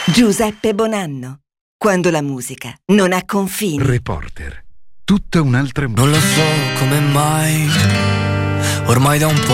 Giuseppe Bonanno. Quando la musica non ha confini. Reporter. Tutta un'altra musica. Non lo so come mai, ormai da un po'